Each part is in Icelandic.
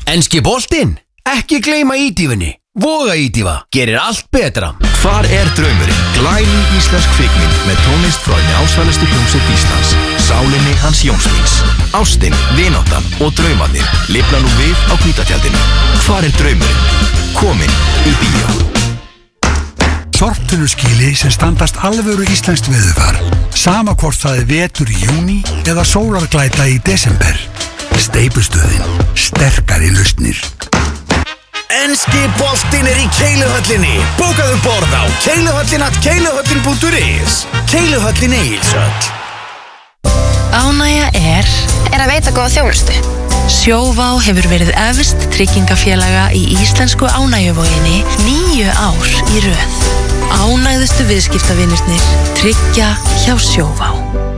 Enski boltinn? Ekki gleyma ídýfunni. Voga ídýfa gerir allt betra. Hvar draumurinn? Glæný íslensk kvikmynd með tónlist frá einni ásvælustu hljómsveit Íslands, sálinni Hans Jónsvíns. Ástin, vináttan og draumarnir lifna nú við á hvítatjaldinu. Hvar draumurinn? Komin í bíó. Sorptunnuskýli sem standast alvöru íslenskt veðurfar. Sama hvort það vetur í júní eða sólarglæta í desember. Steypustöðin, sterkari lausnir. Enski boltinn í Keiluhöllinni. Bókaðu borð á keiluhöllin@keiluhöllin.is. Keiluhöllin Egilshöll. Ánægja er að veita góða þjónustu. Sjóvá hefur verið efst tryggingafélaga í íslensku ánægjuvoginni 9 ár í röð. Ánægðustu viðskiptavinirnir tryggja hjá Sjóvá.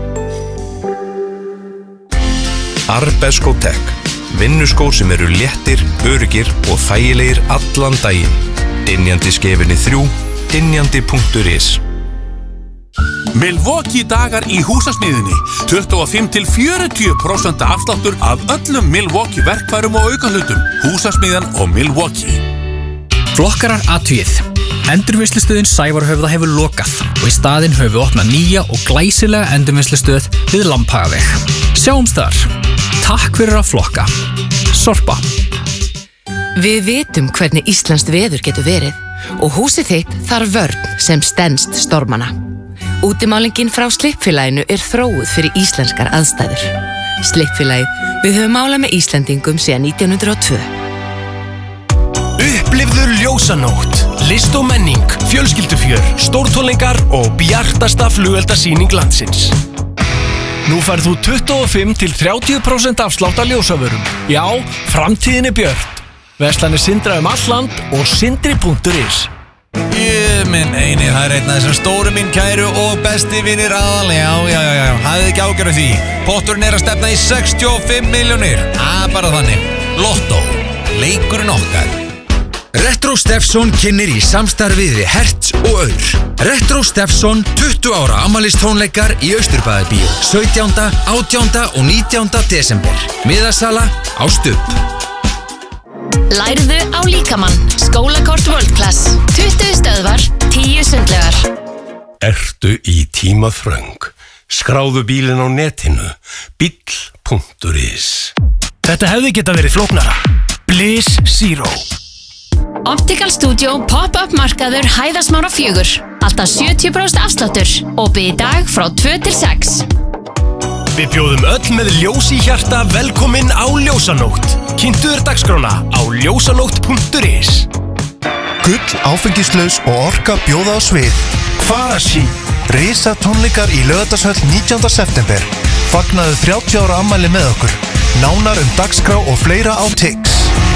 Arbesko Tech. Vinnuskór sem eru léttir, öruggir og þægilegir allan daginn. Dynjandi skefinni 3, dynjandi.is. Milwaukee dagar í húsasmiðinni. 25–40% afsláttur af öllum Milwaukee verkfærum og aukahlutum. Húsasmiðjan og Milwaukee. Flokkarar athugið. Endurvinnslustöðin Sævarhöfða hefur lokað og í staðinn höfum við opnað nýja og glæsilega endurvinnslustöð við Lambhagaveg. Sjáumst þar. Takk fyrir að flokka. Sorpa. Við vitum hvernig íslenskt veður getur verið og húsið þitt þarf vörn sem stenst stormana. Útimálingin frá Slippfélaginu þróuð fyrir íslenskar aðstæður. Slippfélagið, við höfum málað með Íslendingum síðan 1902. Upplifðu ljósanótt, list og menning, fjölskyldufjör, stórtónleikar og bjartasta flugeldasýning landsins. Nú færð þú 25–30% afslátt af ljósavörum. Já, framtíðin björt. Verslanir Sindra all land og sindri.is. Minn eini, það einn af þessum stóru minn kæru og besti vinir aðal. Já, hafið ekki ágjörðu því. Potturinn að stefna í 65 milljónir. Bara þannig. Lottó, leikurinn okkar. Retro Steffson kynnir í samstarfið við Hertz og Aur. Retro Steffson 20 ára afmælistónleikar í Austurbæðarbíó 17., 18. og 19. desember. Miðasala á Stubb. Lærðu á líkamann. Skólakort World Class. 20 stöðvar, 10 sundlaugar. Ertu í tímaþröng? Skráðu bílinn á netinu. Bíll.is. Þetta hefði geta verið flóknara. Bliss Zero. Optical Studio pop-up markaður Hæðasmára 4. Alltaf 70% afsláttur. Opið í dag frá 2–6. Við bjóðum öll með ljós í hjarta velkomin á Ljósanótt. Kynntu þér dagskrána á ljósanótt.is. Gull, áfengislaus og orka bjóða á svið. Farasi. Risa tónleikar í Laugardalshöll 19. september. Fagnaðu 30 ára afmæli með okkur. Nánar dagskrá og fleira á Tix.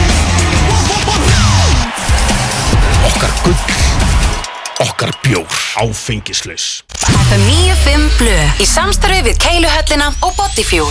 Okkar gull, okkar bjór, áfengislaus. FM 95 Blö í samstarfi við Keiluhöllina og Bodyfuel.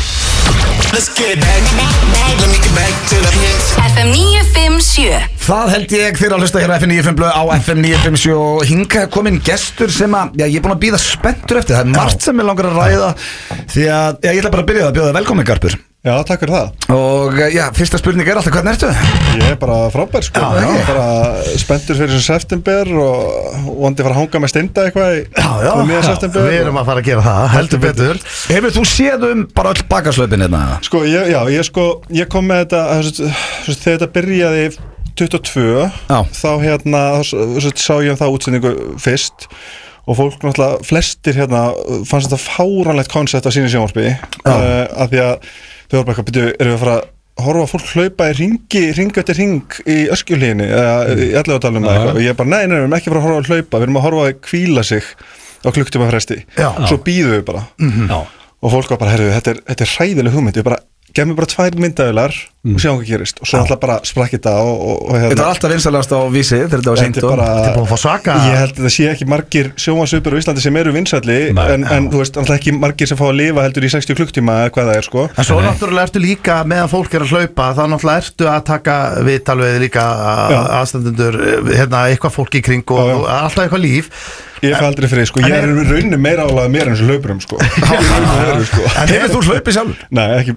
FM 957. Það held ég fyrir að hlusta hér á FM 95 Blö á FM 957 og hingað kominn gestur sem ég er búin að bíða spenntur eftir. Það margt sem ég langar að ræða því að ég ætla bara að byrja að bjóða velkomin Garpur. Já, takk fyrir það. Og fyrsta spurning alltaf, hvernig ertu? Ég bara frábær, sko. Já, bara spenntur fyrir þessu september og vonandi fara að hanga með Steinda eitthvað í miðan september. Við erum að fara að gera það, heldur betur. Hefur þú séð bara öll bakaslaupin hérna? Sko, ég kom með þetta, þegar þetta byrjaði 22, þá sá ég það útsendingu fyrst og fólk náttúrulega, flestir fannst þetta fáránlegt koncept að sína í sjónvarpi af því að þau voru bara eitthvað, erum við að fara að horfa fólk hlaupa í ring eftir ring í Öskjuhlíðinni eða í Elliðaárdalnum eða eitthvað og ég bara, nei, við erum ekki að fara að horfa að hlaupa, við erum að horfa að hvíla sig á klukktíma fresti og svo bíðum við bara og fólk var bara, herru, þetta er hræðileg hugmynd, við bara gef mér bara 2 myndavélar og sjá hvað gerist og svo alltaf bara sprakk þetta og Þetta alltaf vinsalast á Vísi þegar þetta var sýnt og þetta er búin að fá svaka. Ég held að það sé ekki margir sjónvarpssvipur á Íslandi sem eru vinsælli en þú veist, alltaf ekki margir sem fá að lifa heldur í 60 klukktíma eða hvað það er, sko. En svo náttúrulega ertu líka meðan fólk að hlaupa, þá náttúrulega ertu að taka viðtal við líka aðstandendur, eitthvað fólk í kring og alltaf eitthvað líf. Ég fæ aldrei fyrir, sko, ég er rauninni meira álaðið mér en þessu hlaupurum, sko. En hefur þú hlaupið sjálf? Nei, ekki bakarum.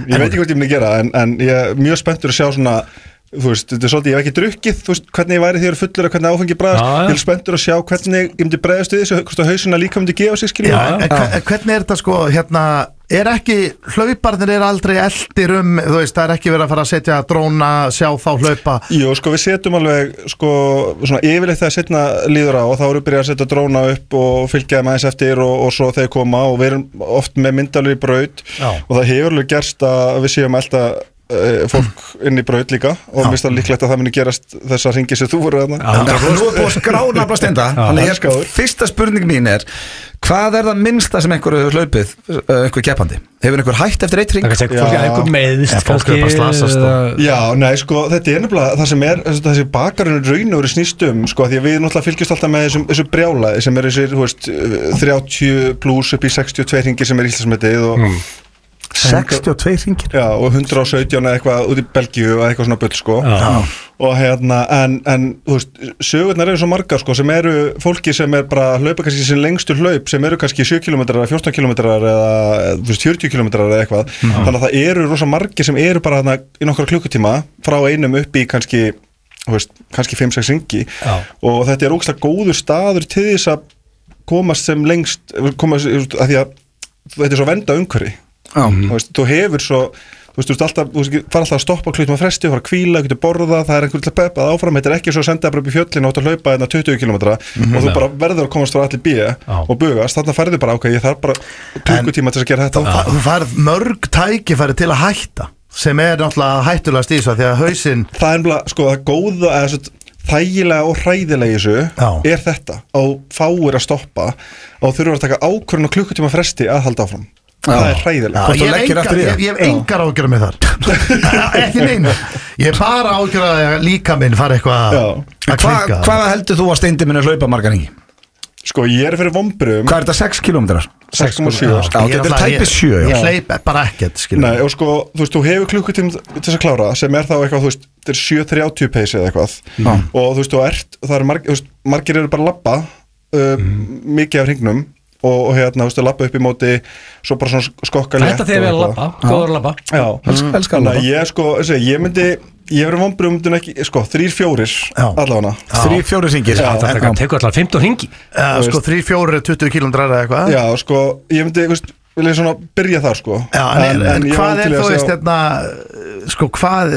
Ég veit ekki hvað ég myndi gera en ég er mjög spenntur að sjá svona þú veist, þetta er svolítið, ég hef ekki drukkið þú veist, hvernig ég væri þegar fullur og hvernig áfengi bræðast ég er spenntur að sjá hvernig ég myndi bræðast við þessu, hvort að hausina líka myndi gefa sig skilja. Hvernig er þetta sko, hérna er ekki, hlauparnir er aldrei eldir þú veist, það er ekki verið að fara að setja dróna, sjá þá hlaupa Jú, sko, við setjum alveg, sko, svona yfirleitt þegar setna líður á og þá erum við byrjað að setja dróna upp og fylgja þeim aðeins eftir og svo þeir koma og við erum oft með myndalur í braut og það hefur alveg gerst að við séum alltaf fólk inn í braut líka og mér finnst það líklegt að það muni gerast þessar hringi sem þú voru þarna. Nú er búið að skrá nafla stenda þannig fyrsta spurning mín er hvað er það minnsta sem einhver hefur hlaupið einhver keppandi? Hefur einhver hætt eftir eitt hring? Einhver meiðist fólk er bara slasast Já, nei, sko, þetta er nefnilega það sem er, þessi bakarinn raun og verið snýstum sko, því að við náttúrulega fylgjast alltaf með þessu brjálaði sem er þessir, þú veist 30 pluss upp í 62 hringir sem er Íslandsmetið og 62 hringir? Já, og 117 eða eitthvað út í Belgíu og eitthvað svona bull sko og hérna, en þú veist, sögurnar eru svo margar sko, sem eru fólki sem er bara hlaupa kannski sem lengstur hlaup sem eru kannski 7 km eða 14 km eða þú veist, 40 km eða eitthvað þannig að það eru rosa margir sem eru bara þarna í nokkra klukkutíma frá einum upp í kannski, þú veist, kannski 5-6 hringi og þetta er ógeðslega góður staður til þess að komast sem lengst komast, að því að þetta er svo vernda umhverfi þú hefur svo þú veist, þú fara alltaf að stoppa klukkutíma fresti, fara að hvíla, getur borða, það er einhver til að peppað áfram, þetta er ekki svo að senda bara upp í fjöllin og átt að hlaupa hérna 20 km og þú bara verður að komast frá allir bíja og bugast, þarna færðu bara ákveð, ég þarf bara klukkutíma til að gera þetta. Þú færð mörg tækifæri til að hætta sem er náttúrulega hættulega stísa því að hausinn það er náttúrulega, sko, það góða eða þægilega og hræðilega í þessu er þetta, á fáir að stoppa og þurfa að taka ákvörðun og klukkutíma fresti að halda áfram. Það er hræðilega. Ég hef engar ágjörð með þar ekki neina, ég er bara ágjörð að líka minn fara eitthvað að klikka. Hvaða heldur þú að Steindi minn að hlaupa margar hringi? Sko, ég er fyrir vombriðum. Hvað er þetta, 6 km? 6,7. Þetta er tæpið 7. Ég hleyp bara ekkert, skilur. Nei, og sko, þú veist, þú hefur klukkutíma til þess að klára sem er þá eitthvað, þú veist, þetta er 7:30 pace eða eitthvað og þú veist, það eru margir eru bara að labba mikið af hringnum og hérna, þú veist, að labba upp í móti svo bara svona skokka létt. Þetta þegar við erum að labba, góður að labba. Já, elskar að labba. Ég sko, ég verið vonbrigðum ekki, sko, 3-4 allavega. 3-4 hringir. Það tekur allavega 15 hringi. Sko, 3-4 20 km eða eitthvað. Já, sko, ég myndi, þú veist, vilja svona byrja þar, sko. Já, en hvað er þú veist, hérna, sko,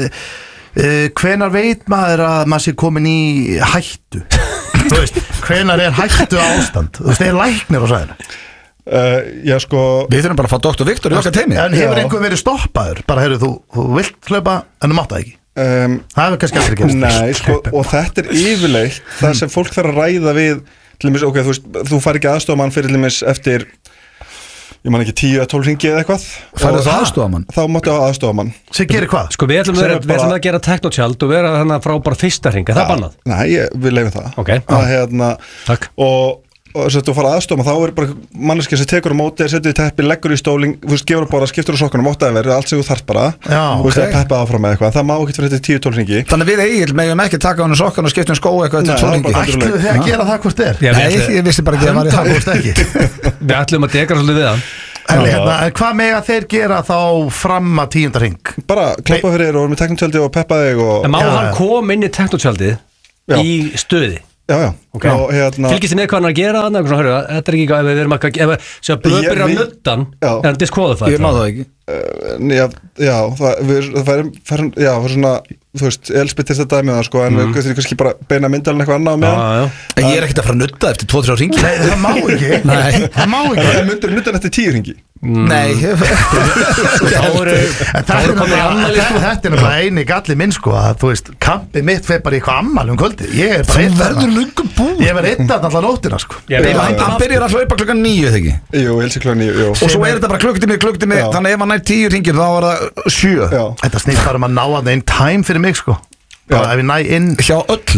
hvenær veit maður að maður sé komin í hættu? Þú veist, hvenær er hættu ástand? Þú veist, er læknir á sæðinu? Já, sko við þurfum bara að fá Dr. Viktor í okkar teimi. En hefur einhver verið stoppaður? Bara, heyrðu, þú vilt hlaupa en þú mátt það ekki? Það hefur kannski aldrei gerst. Nei, sko, og þetta er yfirleitt það sem fólk þarf að ræða við til dæmis, ok, þú fær ekki aðstofamann fyrir til dæmis eftir ég man ekki 10-12 hringi eða eitthvað. Færðu það aðstofamann? Þá máttu að aðstofamann. Sem gerir hvað? Sko við ætlum að gera teknotjald og vera þannig frá bara fyrsta hring, er það bannað? Nei, við leifum það. Ok. Takk. Og þess að þú fara aðstofamann, þá er bara manneskja sem tekur á móti, setur í teppi, leggur í stóling, þú veist, gefur bara, skiptur á sokkunum, óttaðverð, allt sem þú þarft bara. Já, þú veist, að peppa áfram með eitthvað. Það má ekki fyrir þetta 10-12 hringi. Þannig við Egill megum ekki taka hann á sokkan og skipta skó eitthvað til 12 hringi. Ætluðu þið að gera það hvort er? Nei, ég vissi bara ekki að það var í Við ætlum að dekra svolítið við hann. En hvað með að þeir gera þá fram að 10. hring? Bara klappa fyrir og með teknotjaldi og peppa þig og en má hann koma inn í teknotjaldið í stuði? Já, okay. Fylgist þið með hvað hann er að gera þannig þetta er ekki eitthvað ef við erum að sjá blöðbyrja á nuttan er hann disqualified? Ég má það ekki það er svona þú veist, elspytt þetta dæmið það sko en við getum kannski bara beina myndalinn eitthvað annað með ég er ekkert að fara að nutta eftir 2-3 hringi. Nei, það má ekki. Það má ekki. Það myndir nuttan eftir 10 hringi. Nei. Þetta er náttúrulega eini galli minn sko að þú veist, kampið mitt fer bara í eitthvað ammali kvöldi. Ég er bara verður lungum búinn. Ég verð einn alltaf nóttina sko. Hann byrjar að hlaupa klukkan 9 þegar ekki? Jú, helst klukkan 9, jú. Og svo er þetta bara klukkutími, þannig ef hann nær 10 hringir þá var það 7. Þetta snýst bara að ná að einn time fyrir mig sko. Bara ef ég næ inn hjá öllum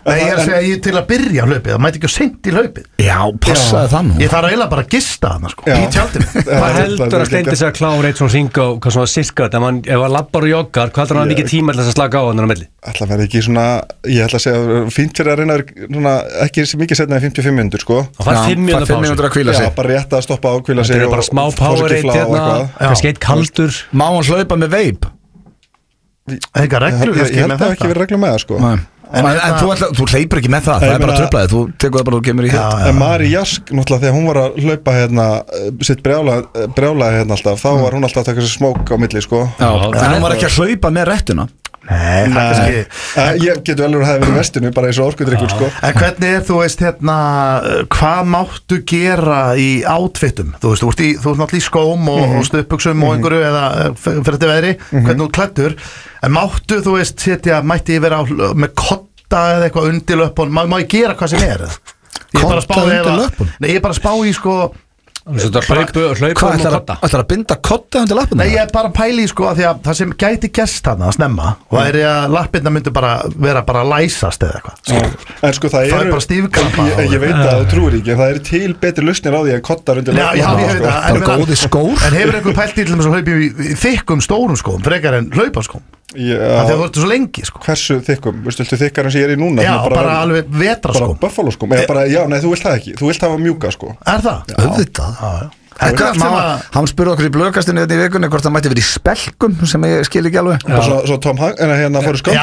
Nei, ég segja ég til að byrja hlaupið, það mæti ekki seint í hlaupið. Já, passaði það nú. Ég þarf eiginlega bara að gista þarna sko, í tjaldinu. Hvað heldur að Steindi sig að klára eitt svona hring og hvað svona sirka þetta, ef hann labbar og joggar, hvað heldur hann mikið tíma til þess að slaka á hann á milli? Ætla að vera ekki svona, ég ætla að segja fínt fyrir að reyna svona, ekki mikið setna en 55 mínútur sko. Og það er 5 mínútur að hvíla sig. Já, bara rétt að stoppa á, hvíla sig. Það er bara smá powerade hérna, kannski eitt kaldur. Má hann hlaupa með veip? Eitthvað reglur kannski með þetta? Ég held að það ekki verið reglur með það sko. En þú hleypur ekki með það, það er bara tröflaðið, þú tekur það bara og kemur í hitt. En Mari Jask, náttúrulega þegar hún var að hlaupa hérna, sitt brjálaði hérna alltaf, þá var hún alltaf að taka sér smók á milli sko. En hún var ekki að hlaupa með rettuna. Nei, það er kannski. Ég getur vel að það hefði verið vestinu, bara eins og orkudrykkur sko. En hvernig þú veist hérna, hvað máttu gera í outfitum? Þú ert náttúrulega í skóm og stuðbuxum og einhverju eða fyrir þetta veðri, hvernig þú klæddur. En máttu, þú veist, mætti ég vera með kotta eða eitthvað undir löpun, má ég gera hvað sem er? Kotta undir löpun? Nei, ég bara spá í sko. Hvað ætlar að binda kotta undir lappina? Nei, ég er bara pæli sko að því að það sem gæti gerst þarna að snemma og það er að lappina myndi bara vera bara læsast eða eitthvað. En sko það er bara stífkrampa. Ég veit að þú trúir ekki, en það er til betri lausnir á því en kottar undir lappina. Já, ég veit það. Bara góði skór. En hefur einhver pælt í til þess að hlaupa í þykkum stórum skóm frekar en hlaupaskóm? Þegar þú ert svo lengi sko. Hversu þykkum? Viltu þykkar eins og ég er í núna? Já, bara alveg vetraskóm. Bara buffaloskóm. Já, nei, þú vilt það ekki. Þú vilt hafa mjúka sko. Er það? Auðvitað. Hann spurði okkur í blöðkastinu í vikunni hvort það mætti verið í spelkum sem ég skil ekki alveg. Svo Tom Hanks hérna fóru skömm.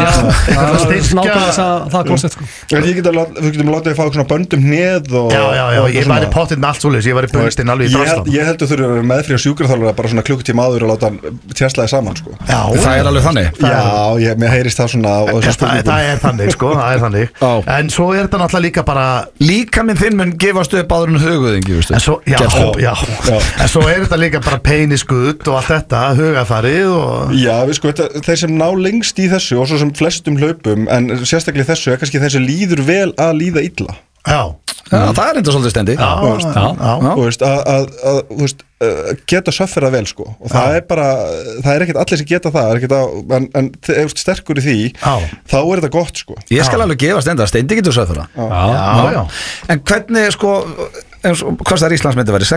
Það koncept sko. Við getum látið að fá svona böndum hneð og Já, ég var í pottinn með allt svoleiðis, ég var í böndin alveg í drastan. Ég heldur þurfið að vera meðfrí á sjúkraþjálfara bara svona klukkutíma áður og láta hann tjæslaði saman sko. Já, það er alveg þannig. Já, mér heyrist það svona. Það er þannig sko, það er þannig. En svo er þetta náttúrulega líka bara líkaminn þinn mun gefast upp áður en höfuðingi, veistu. Já, en svo er þetta líka bara peiniskutt og allt þetta, hugafarið og... Já, við sko, þeir sem ná lengst í þessu og svo sem flestum hlaupum, en sérstaklega þessu er kannski þeir sem líður vel að líða illa. Já, það er enda svolítið stendi. Þú veist, að geta söffera vel sko, og það er bara, það er ekkert allir sem geta það, en ef þú sterkur í því, þá er þetta gott sko. Ég skal alveg gefa stendi getur söffera. Já. En hvernig sko, hvað það er Íslandsmyndi verið?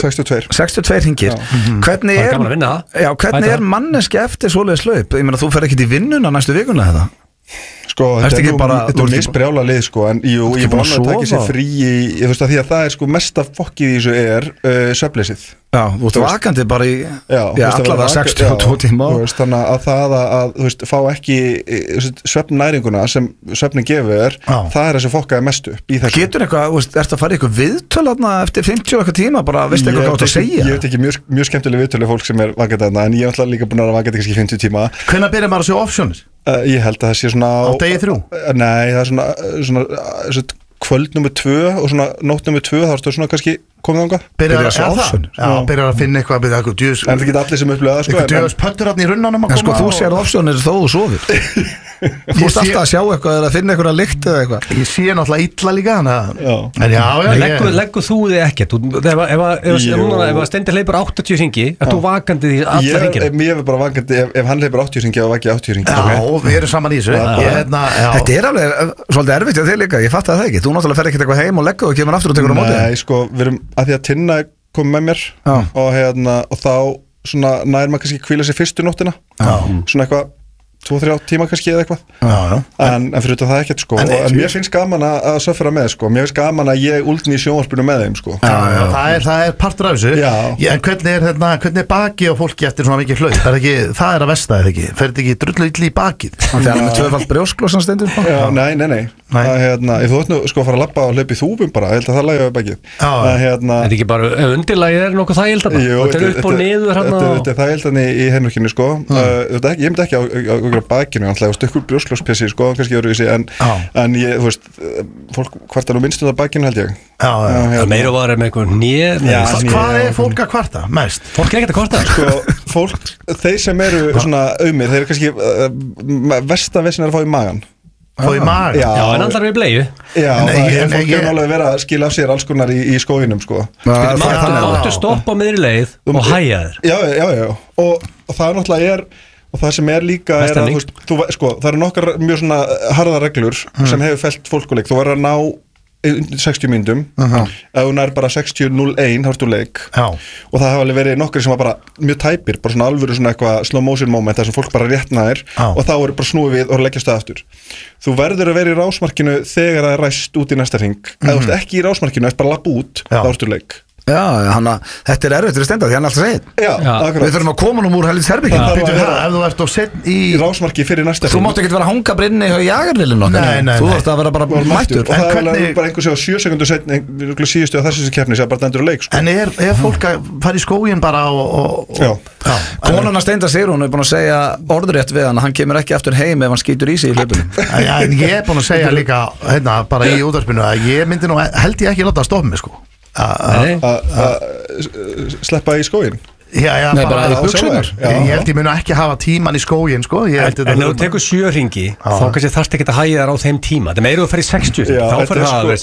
62 hringir. Hvernig er manneski eftir svoleiðis hlaup? Ég meina, þú fer ekkert í vinnuna næstu vikuna þetta? Sko, þetta er misbrjála lið sko, en jú, ég vona að taka sér frí þú veist að því að það er sko mesta fokkið í þessu er svefnleysið. Já, þú ert vakandi bara í allavega 62 tíma. Þannig að það að þú veist, fá ekki svefnnæringuna sem svefnin gefur, það er þessi fokkaði mestu í þessu. Getur eitthvað, þú veist, ertu að fara í eitthvað viðtöl eftir 50 eitthvað tíma, bara veistu eitthvað gátt að segja? Ég veit ekki mjög skemmtileg viðtölu fólk sem er vakandi þarna, en ég er alltaf líka búin að vakandi kannski 50 tíma. Hvenær byrjar maður að sjá optionir? Ég held að það sé svona á degi 3? Nei, það er svona kvöld nummer 2 og svona nótt nummer 2, þá ertu svona kannski komið ánga. Byrjar að finna eitthvað en það geta allir sem upplega sko, eitthvað djöfus pöttur í runnanum að koma. En sko þú sér optionir þó þú sofir. Þú ert alltaf að sjá eitthvað eða að finna eitthvað að lykt eða eitthvað. Ég sé náttúrulega illa líka en leggur þú þig ekkert ef að Steindi hleypur 80 hringi, er þú vakandi því alla hringina? Ég er bara vakandi ef hann hleypur 80 hringi og vakið 80 hringi. Já, við erum saman í þessu. Þetta er alveg svolítið erfitt hjá þig líka, ég fatt að það ekki. Þú náttúrulega fer ekkert eitthvað heim og leggur og kemur aftur og tekur á móti. Nei, sko, við erum að því að Tinna kom með mér og þá svona nær maður kannski hvíla sér fyrstu nóttina, svona eitthvað 2-3 tíma kannski eða eitthvað. En fyrir þetta það ekkert sko. En mér finnst gaman að söffera með sko. Mér finnst gaman að ég úldni í sjónvarpinu með þeim sko. Það er partur af þessu. En hvernig er baki á fólki eftir svona mikið hlaup? Það er að versta eða ekki? Fer þetta ekki drullu illa í bakið? Það er með tvöfald brjósklosan Steindur? Nei. Ef þú ætti nú sko að fara að labba og hlaupa í þúfum bara, ég held að það lagi á bakið. Þetta er ekki bara, undirlagið er nokkuð þægild þetta er upp og niður þetta er þægild í heimurkinu sko. Ég myndi ekki á bakinu, alltaf stökkur brjósklóspessi sko, kannski öðruvísi, en ég, þú veist, fólk kvartar nú minnst á bakinu held ég. Meira var með eitthvað nýð. Hvað er fólk að kvarta mest? Fólk er ekkert að kvarta. Sko, fólk, þeir sem eru svona aumir, þeir eru kannski vestavessin að fá í magan. Fá í magan? Já, en allar við bleiðu. Já, fólk er alveg verið að skila af sér alls konar í skóginum sko. Máttu stoppa á miðri leið og hæja þér. Já, og það náttúrulega Og það sem líka að það eru nokkar mjög svona harða reglur sem hefur fellt fólk og leik. Þú verður að ná 60 mínútum ef hún bara 60:01 þá ertu leik og það hafa alveg verið nokkri sem var bara mjög tæpir, bara svona alvöru svona eitthvað slow motion moment þar sem fólk bara réttnaðir og þá eru bara snúið við og leggjast það aftur. Þú verður að vera í rásmarkinu þegar það er ræst út í næsta hring. Ef þú ert ekki í rásmarkinu, ert bara lapp út, þá ertu leik. Já, þetta er erfitt fyrir stenda því hann alltaf segir. Við þurfum að koma úr helvits herbyggin. Ef þú ert of sinn í rásmarki fyrir næsta. Þú mátt ekki vera að hanga brinni hjá jagarlilinu. Nei. Þú þarfst að vera bara mættur. Og það er bara einhver sem á 7 sekúndur seinna síðustu á þessu keppni sem bara dendur á leik. En er fólk að fara í skóginn bara og Konan að Steinda Sigrún er búin að segja orðrétt við hann kemur ekki aftur heim ef hann skýtur í sig í hlaupinu. En ég er búin að segja líka bara í útvarpinu að ég myndi nú held ég ekki láta að stoppa mig sko. Sleppa í skóginn. Já, bara í buxurnar. Ég held ég muni ekki hafa tíman í skóginn sko. En ef þú tekur 7 hringi þá kannski þarfst ekki að hægja þar á þeim tíma. Það meira þú fer í 60 þá fer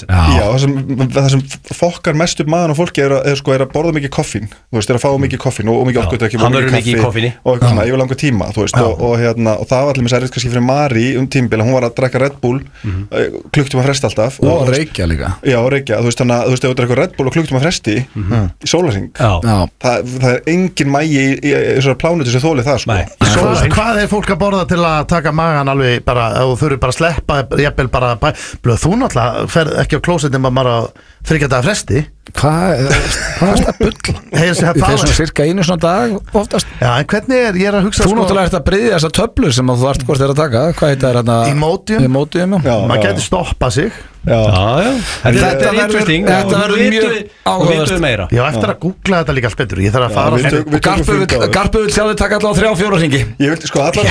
það sem fokkar mest upp maður og fólki er að borða mikið koffín. Þú veist, er að fá mikið koffín og mikið orku hann verður mikið í koffinni og eitthvað svona yfir langa tíma, þú veist, og það var allir með særið kannski fyrir Mari tímabil, hún var að drekka Red Bull klukktíma fresti alltaf og reykja líka. Já, reykja, þú veist, þannig að þú drekkur Red Bull og klukktíma fresti í sólarhring. Það er engin mægi í þessari plánutu sem þóli það sko. Hvað er fólk að borða til að taka magan alveg bara, ef þú þurfir bara að sleppa jafnvel bara, þú náttúrulega fer ekki á klósettin bara 3 daga fresti. Hvað er það bull? Við fyrir svona cirka einu svona dag oftast. Já, en hvernig ég er að hugsa þú náttúrulega ert að bryðja þessar töflur sem þú ert hvort er að taka. Hvað heit það hérna? Imodium. Maður getur stoppað sig. Þetta verður mjög áhugavert meira. Já, eftir að googla þetta líka alls betur. Ég þarf að fara Garpu vil sjá þið taka allavega 3-4 hringi. Ég vildi sko allar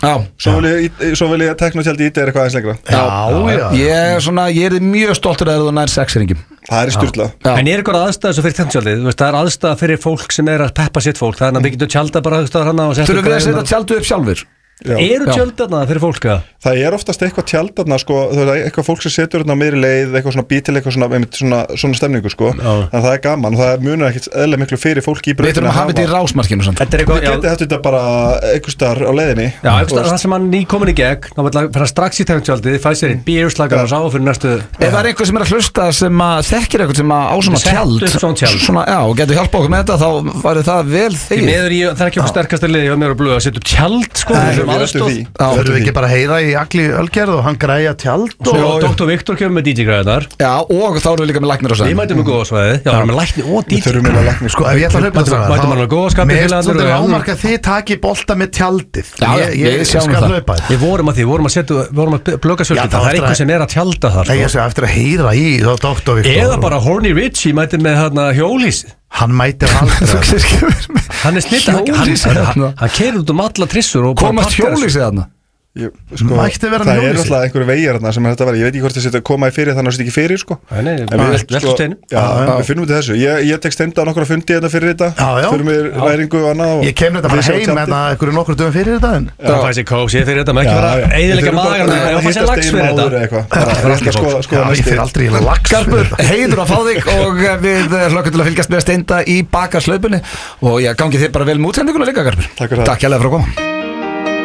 4. Svo vil ég teknotjaldi í þetta eitthvað aðeins lengra. Ég er mjög stoltur að þú nær 6 hringjum. Það er styrla. En er eitthvað aðstæða svo fyrir teknotjaldið? Það er aðstæða fyrir fólk sem er að peppa sitt fólk. Það er að við getum tjalda bara þurfum við að setja tjaldu upp sjálfur? Eru tjöldarna fyrir fólk að? Það er oftast eitthvað tjaldarna sko, það er eitthvað fólk sem setur hérna á meiri leið, eitthvað svona bítil, eitthvað svona stemningu sko. En það er gaman og það munur ekkert eðlilega miklu fyrir fólk í brautina. Við þurfum að hafa þetta í rásmarkinu samt. Við getum þetta bara einhver staðar á leiðinni. Já, það sem hann nýkomin í gegn, þá vil það fara strax í teknotjaldið, fæ sér einn bír, slakar hans á fyrir næstu. Ef það er einhver sem er að hlusta sem þekkir eitthvað sem á svona tjald, svona, já, og getur hjálpa okkur með þetta, þá væri það vel þegið. Það er ekki okkur sterkasta liði hjá mér og blöð að setja tjald sko, verður við ekki bara heyra í Agli Ölgerð og hann græja tjald og Dr. Viktor kemur með DJ-græðar. Já, og þá erum við líka með læknir og við mætum með góðasvæði. Já, við erum með læknir og DJ. Sko, ef ég ætla að hlaupa það mætum við með góðaskapi mér er svolítið ámark að þið taki bolta með tjaldið. Ég skal hlaupa við vorum að blöka sölkita. Það er einhver sem er að tjalda þar. Ég sé eftir að heyra í Dr. Viktor. Eða bara Horny Richie mætum með hjólís. Hann mætir aldrei. Hann er snill. Hann keyrir út alla trissur og komast hjólísið þarna. Mætti vera það er alltaf einhverju vegjar þarna sem þetta var, ég veit ekki hvort það koma í fyrir þannig að það er ekki fyrir sko. Við finnum þetta þessu, ég tek Steinda á nokkra fundi þetta fyrir þetta, fyrir mér væringu og annað. Ég kem þetta bara heim með einhverju nokkru dögum fyrir þetta. Það fæs ég kósi fyrir þetta, maður ekki vera eiginlega maður, það fæs ég lags fyrir þetta. Garpur, heiður að fá þig og við hlökkum til að fylgjast með Steinda í bakaslaupunni og ég gangi þér bara vel með útsendinguna líka, Garpur. Takk hérlega fyrir að koma.